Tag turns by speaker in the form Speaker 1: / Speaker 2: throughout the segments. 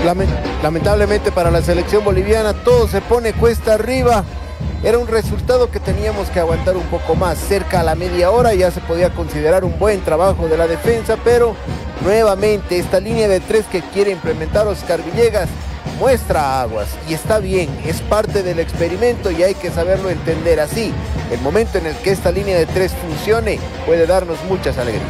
Speaker 1: Lamentablemente para la selección boliviana todo se pone cuesta arriba. Era un resultado que teníamos que aguantar un poco más. Cerca a la media hora ya se podía considerar un buen trabajo de la defensa, pero nuevamente esta línea de tres que quiere implementar Oscar Villegas muestra aguas, y está bien, es parte del experimento y hay que saberlo entender así. El momento en el que esta línea de tres funcione puede darnos muchas alegrías.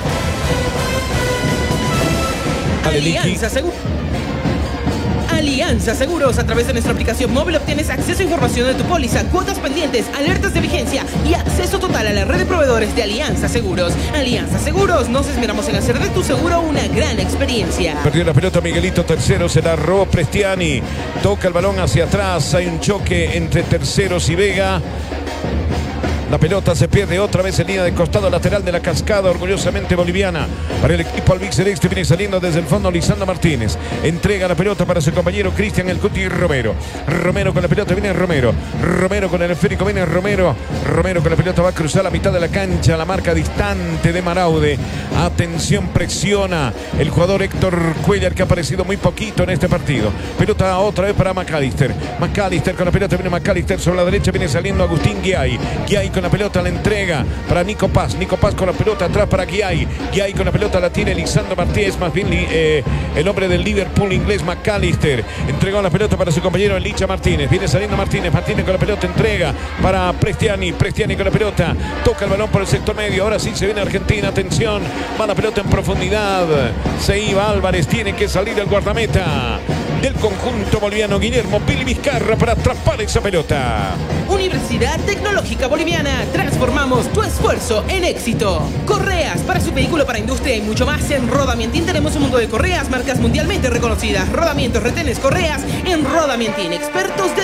Speaker 2: Alianza Seguros. A través de nuestra aplicación móvil obtienes acceso a información de tu póliza, cuotas pendientes, alertas de vigencia y acceso total a la red de proveedores de Alianza Seguros. Alianza Seguros, nos esmeramos en hacer de tu seguro una gran experiencia.
Speaker 3: Perdió la pelota Miguelito, Terceros, se la robó Prestiani. Toca el balón hacia atrás, hay un choque entre Terceros y Vega. La pelota se pierde otra vez en línea de costado lateral de la cascada, orgullosamente boliviana. Para el equipo albiceleste viene saliendo desde el fondo Lisandro Martínez. Entrega la pelota para su compañero Cristian El Cuti Romero. Romero con la pelota viene Romero. Romero con el esférico viene Romero. Romero con la pelota va a cruzar la mitad de la cancha. La marca distante de Maraude. Atención, presiona el jugador Héctor Cuellar, que ha aparecido muy poquito en este partido. Pelota otra vez para McAllister. McAllister con la pelota viene McAllister. Sobre la derecha viene saliendo Agustín Guiay. Guiay con la pelota, la entrega para Nico Paz. Nico Paz con la pelota atrás para Guiay. Guiay con la pelota la tiene Lisandro Martínez, más bien el hombre del Liverpool inglés McAllister. Entregó la pelota para su compañero Licha Martínez. Viene saliendo Martínez. Martínez con la pelota, entrega para Prestiani. Prestiani con la pelota. Toca el balón por el sector medio. Ahora sí se viene Argentina. Atención. Va la pelota en profundidad. Se iba Álvarez. Tiene que salir el guardameta del conjunto boliviano, Guillermo Pili Vizcarra, para atrapar esa pelota.
Speaker 2: Universidad Tecnológica Boliviana. Transformamos tu esfuerzo en éxito. Correas para su vehículo, para industria y mucho más. En Rodamientín tenemos un mundo de correas, marcas mundialmente reconocidas. Rodamientos, retenes, correas en Rodamientín. Expertos de